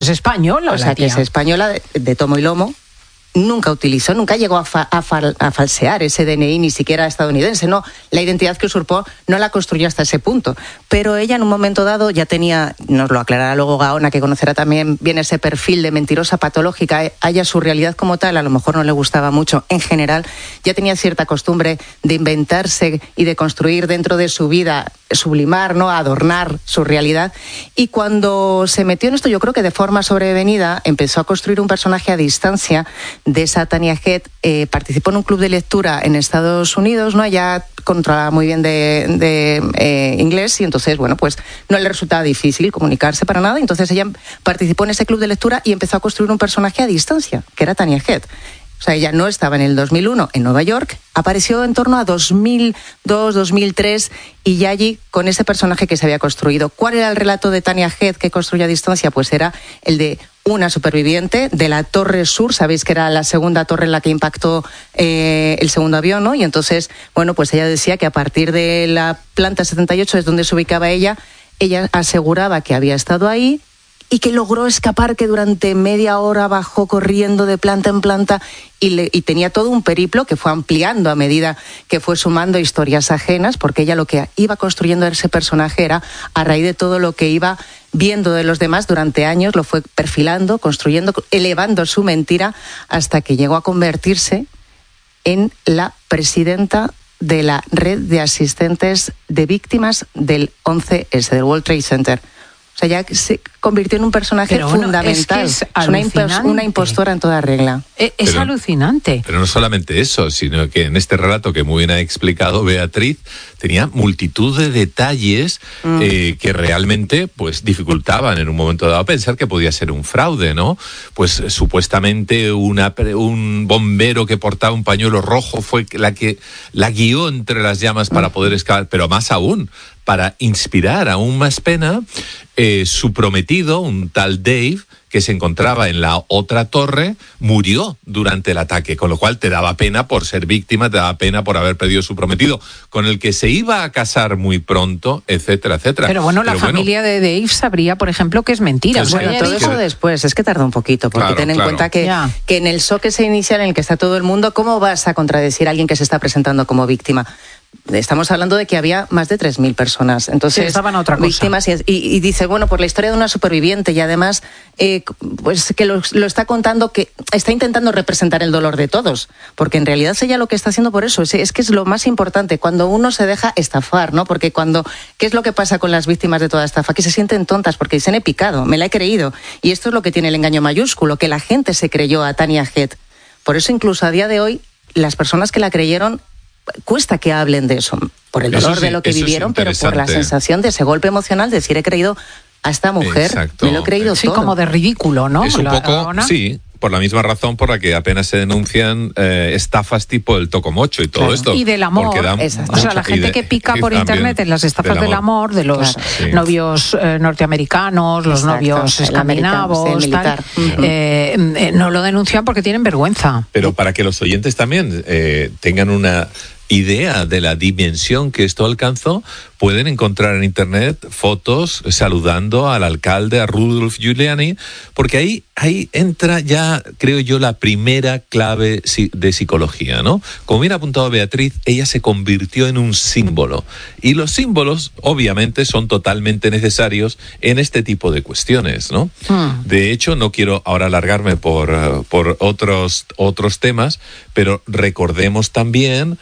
Es española, o sea, que es española de tomo y lomo. Nunca llegó a falsear ese DNI, ni siquiera estadounidense, no. La identidad que usurpó no la construyó hasta ese punto. Pero ella en un momento dado ya tenía, nos lo aclarará luego Gaona, que conocerá también bien ese perfil de mentirosa patológica. A ella su realidad como tal a lo mejor no le gustaba mucho. En general ya tenía cierta costumbre de inventarse y de construir dentro de su vida, sublimar, ¿no? Adornar su realidad. Y cuando se metió en esto, yo creo que de forma sobrevenida, empezó a construir un personaje a distancia de esa Tania Head. Participó en un club de lectura en Estados Unidos, ¿no? Ella controlaba muy bien de inglés y entonces, bueno, pues no le resultaba difícil comunicarse para nada. Entonces ella participó en ese club de lectura y empezó a construir un personaje a distancia, que era Tania Head. O sea, ella no estaba en el 2001 en Nueva York, apareció en torno a 2002, 2003 y ya allí con ese personaje que se había construido. ¿Cuál era el relato de Tania Head que construyó a distancia? Pues era el de una superviviente de la Torre Sur. Sabéis que era la segunda torre en la que impactó el segundo avión, ¿no? Y entonces, bueno, pues ella decía que a partir de la planta 78 es donde se ubicaba ella. Ella aseguraba que había estado ahí y que logró escapar, que durante media hora bajó corriendo de planta en planta y tenía todo un periplo que fue ampliando a medida que fue sumando historias ajenas, porque ella lo que iba construyendo ese personaje era a raíz de todo lo que iba viendo de los demás durante años, lo fue perfilando, construyendo, elevando su mentira hasta que llegó a convertirse en la presidenta de la red de asistentes de víctimas del 11S, del World Trade Center. O sea, ya se convirtió en un personaje fundamental. Es una impostora en toda regla. Es alucinante. Pero no solamente eso, sino que en este relato que muy bien ha explicado Beatriz, tenía multitud de detalles que realmente pues dificultaban en un momento dado pensar que podía ser un fraude, ¿no? Pues supuestamente un bombero que portaba un pañuelo rojo fue la que la guió entre las llamas para poder escapar, pero más aún, para inspirar aún más pena, su prometido, un tal Dave, que se encontraba en la otra torre, murió durante el ataque, con lo cual te daba pena por ser víctima, te daba pena por haber perdido su prometido, con el que se iba a casar muy pronto, etcétera, etcétera. Pero bueno, la familia de Dave sabría, por ejemplo, que es mentira. Bueno, todo eso después, es que tarda un poquito, porque ten en cuenta que en el shock ese inicial en el que está todo el mundo, ¿cómo vas a contradecir a alguien que se está presentando como víctima? Estamos hablando de que había más de 3.000 personas. Entonces, estaban a otra cosa. Víctimas y dice, bueno, por la historia de una superviviente y además pues que lo está contando, que está intentando representar el dolor de todos, porque en realidad ella lo que está haciendo por eso es que es lo más importante, cuando uno se deja estafar, ¿no? Porque ¿qué es lo que pasa con las víctimas de toda estafa? Que se sienten tontas porque dicen, he picado, me la he creído. Y esto es lo que tiene el engaño mayúsculo, que la gente se creyó a Tania Head. Por eso incluso a día de hoy, las personas que la creyeron cuesta que hablen de eso, por el dolor de lo que vivieron, pero por la sensación de ese golpe emocional de decir, he creído a esta mujer, me lo he creído todo. Sí, como de ridículo, ¿no? Es un poco, sí, por la misma razón por la que apenas se denuncian estafas tipo el tocomocho y todo esto. Y del amor. O sea, la gente que pica por internet en las estafas del amor, de los novios norteamericanos, los novios escandinavos, tal, no lo denuncian porque tienen vergüenza. Pero para que los oyentes también tengan una idea de la dimensión que esto alcanzó, pueden encontrar en internet fotos saludando al alcalde, a Rudolph Giuliani, porque ahí entra ya, creo yo, la primera clave de psicología, ¿no? Como bien ha apuntado Beatriz, ella se convirtió en un símbolo, y los símbolos obviamente son totalmente necesarios en este tipo de cuestiones, ¿no? De hecho, no quiero ahora alargarme por otros temas, pero recordemos también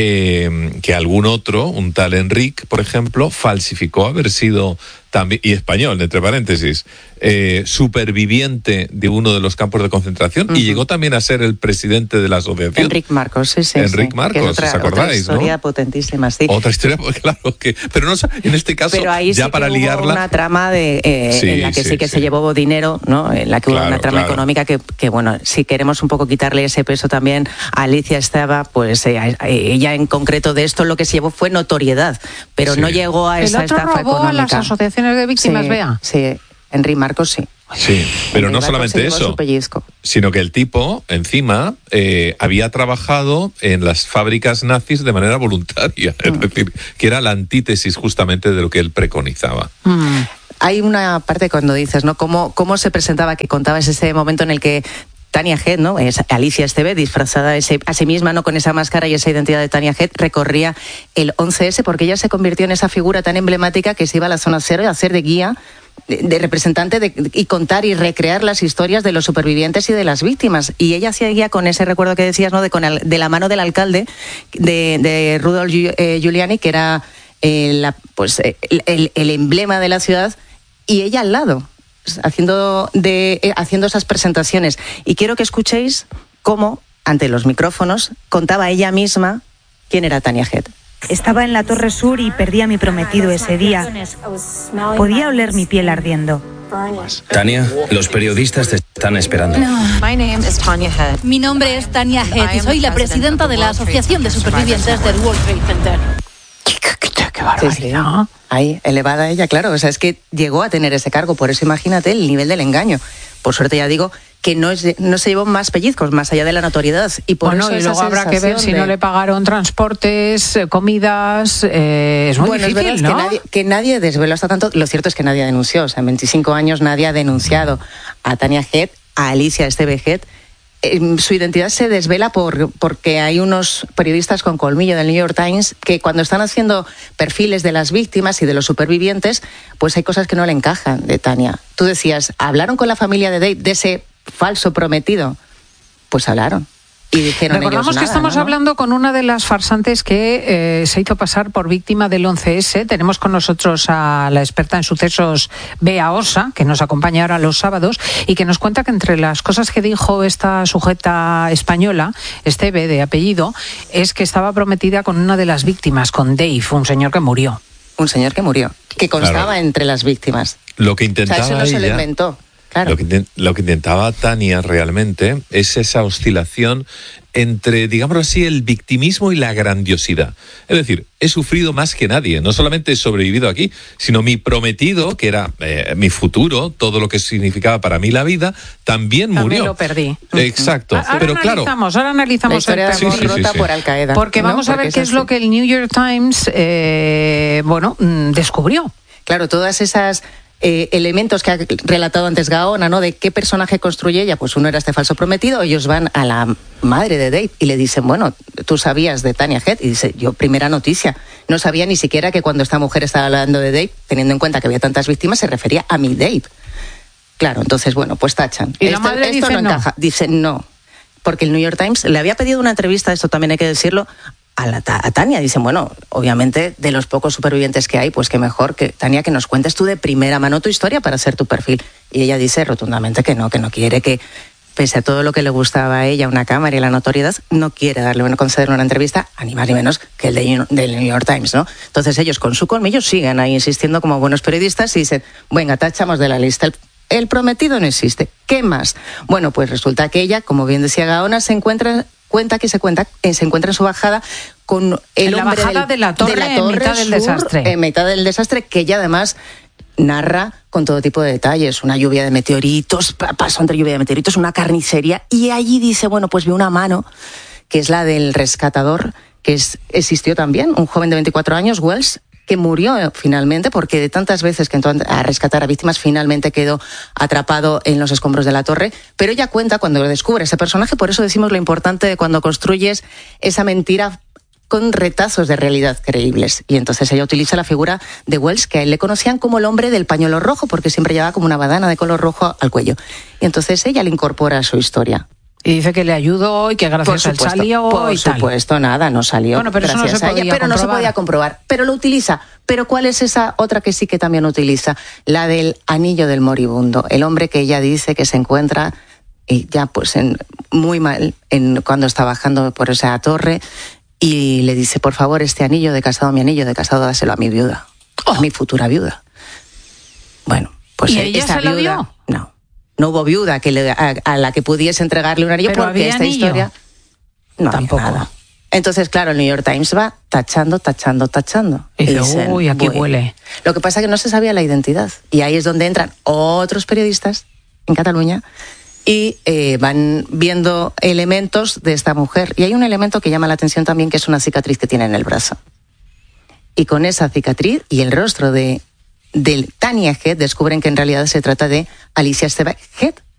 que algún otro, un tal Enrique, por ejemplo, falsificó haber sido también, y español, entre paréntesis, superviviente de uno de los campos de concentración y llegó también a ser el presidente de la asociación. Enrique Marcos, sí. Enrique Marcos, ¿os acordáis? Otra historia potentísima, sí. Otra historia, claro, pero no, en este caso, pero ahí ya sí para liarla. Hubo una trama en la que sí que se llevó dinero, ¿no? En la que hubo una trama económica que, bueno, si queremos un poco quitarle ese peso también a Alicia Esteva, pues ella en concreto de esto lo que se llevó fue notoriedad, pero no llegó a esa estafa económica. A las asociaciones de víctimas, Bea. Sí, Enrique Marcos sí. Sí, pero no solamente eso, sino que el tipo, encima, había trabajado en las fábricas nazis de manera voluntaria, es decir, que era la antítesis justamente de lo que él preconizaba. hay una parte cuando dices, ¿no? ¿Cómo se presentaba, que contabas ese momento en el que Tanya Head, ¿no? Es Alicia Esteve, disfrazada a sí misma, ¿no? Con esa máscara y esa identidad de Tanya Head, recorría el 11S porque ella se convirtió en esa figura tan emblemática que se iba a la zona cero a hacer de guía, de representante y contar y recrear las historias de los supervivientes y de las víctimas. Y ella hacía guía con ese recuerdo que decías, ¿no? De la mano del alcalde de Rudolph Giuliani, que era el emblema de la ciudad, y ella al lado, haciendo esas presentaciones. Y quiero que escuchéis cómo, ante los micrófonos, contaba ella misma quién era Tanya Head. Estaba en la Torre Sur y perdí a mi prometido ese día. Podía oler mi piel ardiendo. Tanya, los periodistas te están esperando. Mi nombre es Tanya Head y soy la presidenta de la Asociación de Supervivientes del World Trade Center. ¡Qué barbaridad! Sí. Ahí, elevada ella, claro. O sea, es que llegó a tener ese cargo. Por eso imagínate el nivel del engaño. Por suerte, ya digo, que no se llevó más pellizcos, más allá de la notoriedad. Y por eso y luego habrá que ver si no le pagaron transportes, comidas. Es muy difícil, es verdad, ¿no? que nadie desveló hasta tanto. Lo cierto es que nadie denunció. O sea, en 25 años nadie ha denunciado a Tanya Head, a Alicia Esteve Head. Su identidad se desvela porque hay unos periodistas con colmillo del New York Times que cuando están haciendo perfiles de las víctimas y de los supervivientes, pues hay cosas que no le encajan de Tanya. Tú decías, ¿hablaron con la familia de Dave, de ese falso prometido? Pues hablaron. Y dijeron Recordamos ellos, que estamos hablando con una de las farsantes que se hizo pasar por víctima del 11S. Tenemos con nosotros a la experta en sucesos, Bea Osa, que nos acompaña ahora los sábados y que nos cuenta que entre las cosas que dijo esta sujeta española, Esteve de apellido, es que estaba prometida con una de las víctimas, con Dave, un señor que murió. Un señor que murió, que constaba entre las víctimas. Lo que intentaba eso no se lo inventó. Claro. Lo que intentaba Tanya realmente es esa oscilación entre, digámoslo así, el victimismo y la grandiosidad. Es decir, he sufrido más que nadie. No solamente he sobrevivido aquí, sino mi prometido, que era mi futuro, todo lo que significaba para mí la vida, también murió. Lo perdí. Exacto. Ahora pero analizamos la historia el tema. De rota por Al Qaeda. Porque vamos a ver qué es lo que el New York Times descubrió. Claro, todas esas elementos que ha relatado antes Gaona, ¿no? De qué personaje construye ella, pues uno era este falso prometido. Ellos van a la madre de Dave y le dicen, bueno, tú sabías de Tanya Head, y dice, yo primera noticia, no sabía ni siquiera que cuando esta mujer estaba hablando de Dave, teniendo en cuenta que había tantas víctimas, se refería a mi Dave. Claro, entonces bueno, pues tachan. Y la madre dice no encaja. Dice no, porque el New York Times le había pedido una entrevista, esto también hay que decirlo, a Tanya. Dicen, bueno, obviamente de los pocos supervivientes que hay, pues qué mejor que Tanya, que nos cuentes tú de primera mano tu historia para hacer tu perfil. Y ella dice rotundamente que no quiere, que pese a todo lo que le gustaba a ella, una cámara y la notoriedad, no quiere concederle una entrevista, a ni más ni menos que el del New York Times, ¿no? Entonces ellos con su colmillo siguen ahí insistiendo como buenos periodistas y dicen, venga, tachamos de la lista. El prometido no existe. ¿Qué más? Bueno, pues resulta que ella, como bien decía Gaona, se encuentra en su bajada con el hombre bajada de la torre en mitad del desastre. En mitad del desastre, que ella además narra con todo tipo de detalles, una lluvia de meteoritos, pasó entre lluvia de meteoritos, una carnicería, y allí dice, bueno, pues vi una mano, que es la del rescatador, que existió también, un joven de 24 años, Wells, que murió finalmente porque de tantas veces que entró a rescatar a víctimas finalmente quedó atrapado en los escombros de la torre. Pero ella cuenta cuando descubre ese personaje, por eso decimos lo importante de cuando construyes esa mentira con retazos de realidad creíbles. Y entonces ella utiliza la figura de Wells, que a él le conocían como el hombre del pañuelo rojo, porque siempre llevaba como una bandana de color rojo al cuello. Y entonces ella le incorpora a su historia. Y dice que le ayudó y que gracias a él salió y tal. Por supuesto, nada, no salió. Bueno, pero gracias eso no se podía comprobar. No se podía comprobar. Pero lo utiliza. Pero ¿cuál es esa otra que sí que también utiliza? La del anillo del moribundo. El hombre que ella dice que se encuentra ya pues muy mal cuando está bajando por esa torre y le dice, por favor, este anillo de casado, mi anillo de casado, dáselo a mi viuda. A mi futura viuda. Bueno, pues ¿y ella se lo dio? No hubo viuda a la que pudiese entregarle un anillo. ¿Pero porque esta anillo? Historia no tampoco. Nada. Entonces, claro, el New York Times va tachando. Y dice, uy, aquí huele. Lo que pasa es que no se sabía la identidad. Y ahí es donde entran otros periodistas en Cataluña y van viendo elementos de esta mujer. Y hay un elemento que llama la atención también, que es una cicatriz que tiene en el brazo. Y con esa cicatriz y el rostro de del Tania Head descubren que en realidad se trata de Alicia Esteve Head,